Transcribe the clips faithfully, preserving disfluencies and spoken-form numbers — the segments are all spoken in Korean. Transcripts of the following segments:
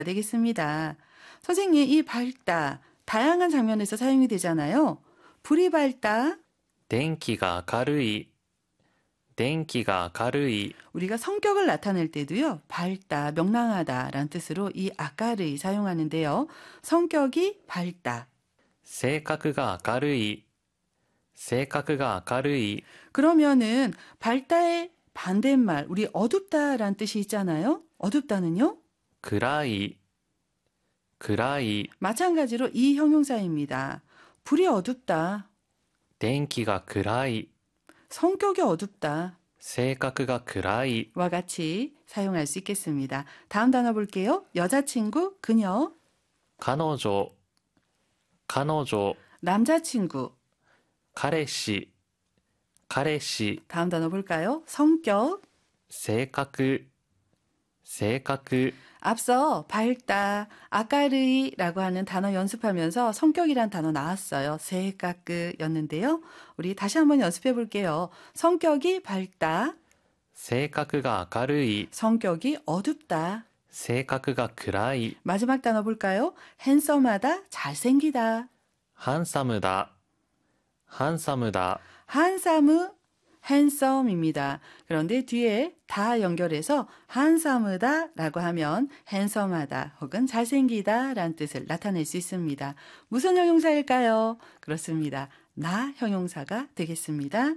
되겠습니다. 선생님, 이 밝다, 다양한 장면에서 사용이 되잖아요. 불이 밝다, 電気が明るい。電気が明るい。 우리가 성격을 나타낼 때도요, 밝다, 명랑하다 라는 뜻으로 이 아까르이 사용하는데요. 성격이 밝다. 性格が明るい。性格が明るい。 그러면은 밝다의 반대말, 우리 어둡다라는 뜻이 있잖아요. 어둡다는요? 暗い。暗い。 마찬가지로 이 형용사입니다. 불이 어둡다, 電気が暗い。 성격이 어둡다 性格が暗い。 와 같이 사용할 수 있겠습니다. 다음 단어 볼게요. 여자친구, 그녀, 彼女。彼女。 남자친구. 彼氏。彼氏。 다음 단어 볼까요? 성격. 性格。性格。 앞서 밝다, 아까르이라고 하는 단어 연습하면서 성격이란 단어 나왔어요. 세까끄였는데요. 우리 다시 한번 연습해 볼게요. 성격이 밝다, 性格が明るい。 성격이 어둡다. 性格が暗い。 마지막 단어 볼까요? 핸섬하다, 잘생기다. ハンサムだ。ハンサムだ。 한사무, 핸섬입니다. 그런데 뒤에 다 연결해서 한사무다 라고 하면 핸섬하다 혹은 잘생기다 라는 뜻을 나타낼 수 있습니다. 무슨 형용사일까요? 그렇습니다. 나 형용사가 되겠습니다.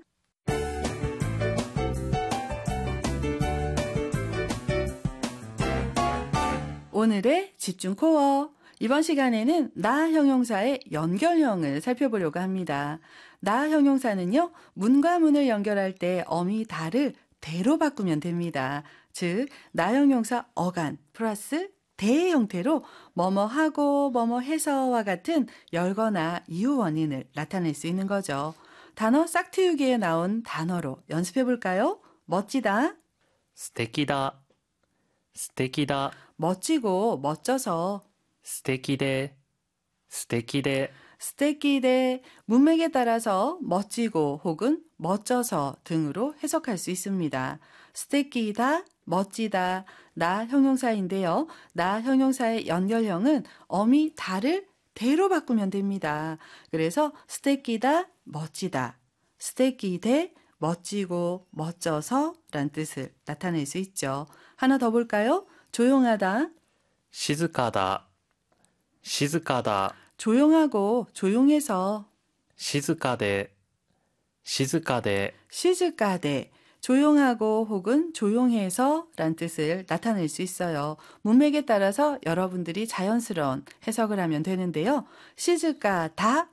오늘의 집중 코어. 이번 시간에는 나 형용사의 연결형을 살펴보려고 합니다. 나 형용사는요, 문과 문을 연결할 때 어미 다를 대로 바꾸면 됩니다. 즉, 나 형용사 어간 플러스 대 형태로 뭐뭐 하고 뭐뭐 해서와 같은 열거나 이유 원인을 나타낼 수 있는 거죠. 단어 싹트우기에 나온 단어로 연습해 볼까요? 멋지다, 素敵だ。素敵だ。 멋지고 멋져서, 素敵で。素敵で。 스테키데 문맥에 따라서 멋지고 혹은 멋져서 등으로 해석할 수 있습니다. 스테키다, 멋지다, 나 형용사인데요. 나 형용사의 연결형은 어미 다를 대로 바꾸면 됩니다. 그래서 스테키다, 멋지다, 스테키데, 멋지고 멋져서 라는 뜻을 나타낼 수 있죠. 하나 더 볼까요? 조용하다, 静かだ。静かだ。 조용하고 조용해서, 静かで。静かで。 시즈까데, 조용하고 혹은 조용해서 라는 뜻을 나타낼 수 있어요. 문맥에 따라서 여러분들이 자연스러운 해석을 하면 되는데요. 시즈까다,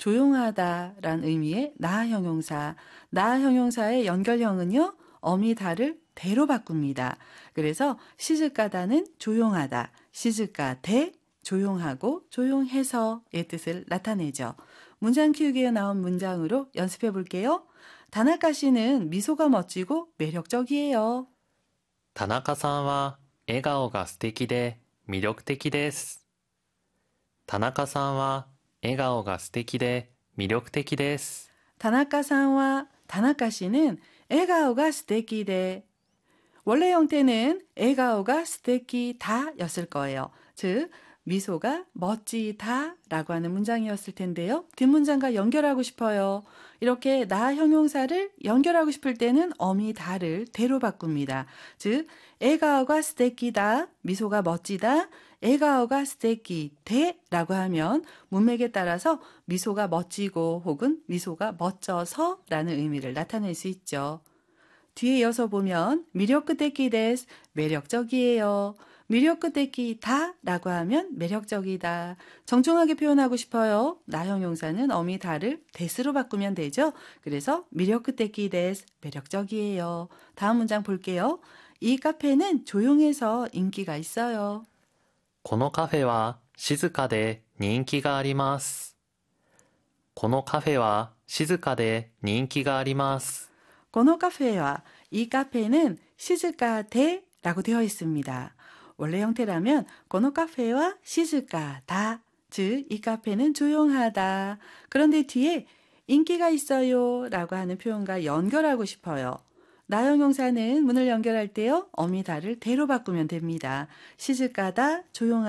조용하다 라는 의미의 나 형용사, 나 형용사의 연결형은요, 어미 다를 대로 바꿉니다. 그래서 시즈까다는 조용하다, 시즈까대, 조용하고 조용해서의 뜻을 나타내죠. 문장 키우기에 나온 문장으로 연습해 볼게요. 다나카 씨는 미소가 멋지고 매력적이에요. 田中さんは笑顔が素敵で魅力的です。田中さんは笑顔が素敵で魅力的です。 다나카상와 다나카 씨는 에가오가 스테키데, 원래 형태는 에가오가 스테키다였을 거예요. 즉 미소가 멋지다 라고 하는 문장이었을 텐데요. 뒷문장과 연결하고 싶어요. 이렇게 나 형용사를 연결하고 싶을 때는 어미 다를 대로 바꿉니다. 즉 에가오가 스테키다, 미소가 멋지다, 에가오가 스테키데 라고 하면 문맥에 따라서 미소가 멋지고 혹은 미소가 멋져서 라는 의미를 나타낼 수 있죠. 뒤에 이어서 보면 미력끄테키 데스, 매력적이에요. 미력끄테키다 라고 하면 매력적이다. 정중하게 표현하고 싶어요. 나 형용사는 어미 다를 데스로 바꾸면 되죠. 그래서 미력끄테키 데스, 매력적이에요. 다음 문장 볼게요. 이 카페는 조용해서 인기가 있어요. このカフェは静かで人気があります。このカフェは静かで人気があります。 고노 카페와 이 카페는 시즈카데 라고 되어 있습니다. 원래 형태라면 고노 카페와 시즈카다, 즉 이 카페는 조용하다. 그런데 뒤에 인기가 있어요 라고 하는 표현과 연결하고 싶어요. 나형용사는 문을 연결할 때요. 어미다를 대로 바꾸면 됩니다. 시즈가다 조용하다